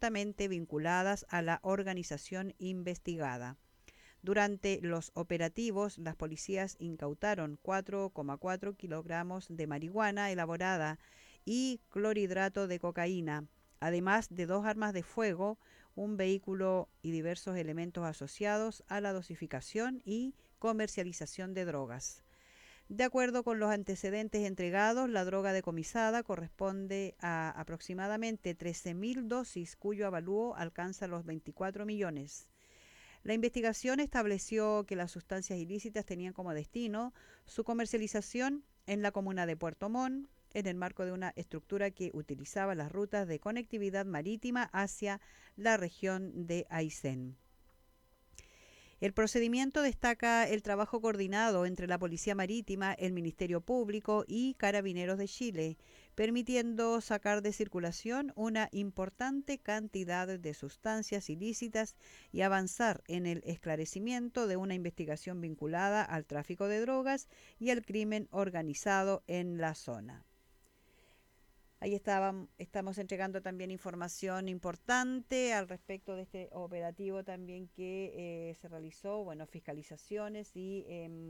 presuntamente vinculadas a la organización investigada. Durante los operativos, las policías incautaron 4,4 kilogramos de marihuana elaborada y clorhidrato de cocaína, además de 2 armas de fuego, un vehículo y diversos elementos asociados a la dosificación y comercialización de drogas. De acuerdo con los antecedentes entregados, la droga decomisada corresponde a aproximadamente 13.000 dosis, cuyo avalúo alcanza los 24 millones. La investigación estableció que las sustancias ilícitas tenían como destino su comercialización en la comuna de Puerto Montt, en el marco de una estructura que utilizaba las rutas de conectividad marítima hacia la región de Aysén. El procedimiento destaca el trabajo coordinado entre la Policía Marítima, el Ministerio Público y Carabineros de Chile, permitiendo sacar de circulación una importante cantidad de sustancias ilícitas y avanzar en el esclarecimiento de una investigación vinculada al tráfico de drogas y al crimen organizado en la zona. Ahí estamos entregando también información importante al respecto de este operativo también que se realizó, bueno, fiscalizaciones y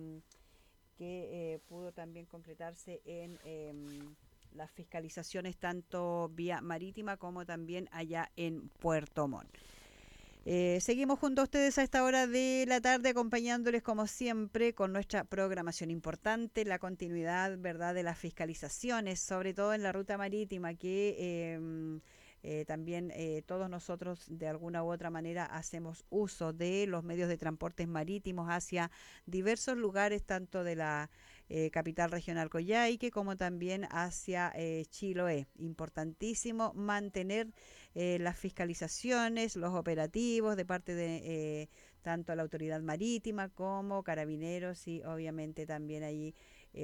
que pudo también concretarse en las fiscalizaciones tanto vía marítima como también allá en Puerto Montt. Seguimos junto a ustedes a esta hora de la tarde acompañándoles como siempre con nuestra programación importante, la continuidad, ¿verdad?, de las fiscalizaciones, sobre todo en la ruta marítima que también todos nosotros de alguna u otra manera hacemos uso de los medios de transportes marítimos hacia diversos lugares, tanto de la capital regional Coyhaique como también hacia Chiloé. Importantísimo mantener las fiscalizaciones, los operativos de parte de tanto la autoridad marítima como carabineros y obviamente también allí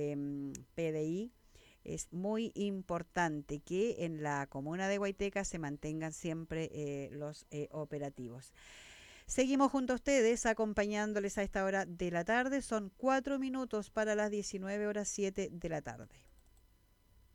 PDI. Es muy importante que en la comuna de Guaiteca se mantengan siempre los operativos. Seguimos junto a ustedes acompañándoles a esta hora de la tarde. Son 4 minutos para las 19 horas 7 de la tarde.